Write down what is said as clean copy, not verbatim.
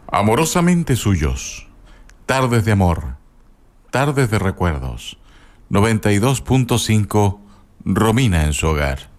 Amorosamente suyos. Tardes de amor. Tardes de recuerdos. 92.5 Romina en su hogar.